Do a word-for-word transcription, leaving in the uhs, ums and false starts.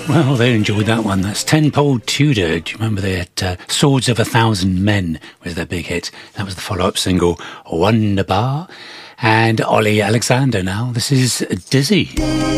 Well, they enjoyed that one. That's Tenpole Tudor. Do you remember they had uh, Swords of a Thousand Men was their big hit? That was the follow-up single, Wonderbar. And Ollie Alexander now. This is Dizzy.